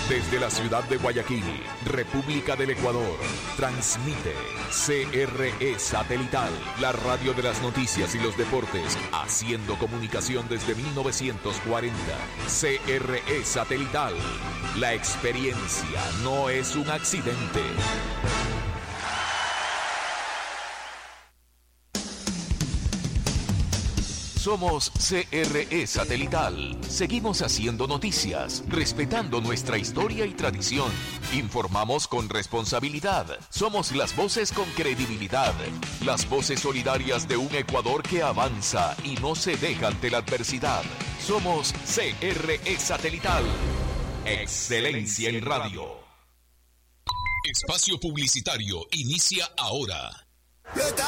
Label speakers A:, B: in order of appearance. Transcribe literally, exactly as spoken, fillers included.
A: Desde la ciudad de Guayaquil, República del Ecuador, transmite C R E Satelital, la radio de las noticias y los deportes, haciendo comunicación desde mil novecientos cuarenta. C R E Satelital, la experiencia no es un accidente. Somos C R E Satelital. Seguimos haciendo noticias, respetando nuestra historia y tradición. Informamos con responsabilidad. Somos las voces con credibilidad. Las voces solidarias de un Ecuador que avanza y no se deja ante la adversidad. Somos C R E Satelital. Excelencia en radio. Espacio publicitario inicia ahora.